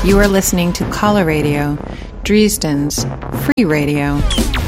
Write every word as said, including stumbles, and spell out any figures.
You are listening to Caller Radio, Dresden's free radio.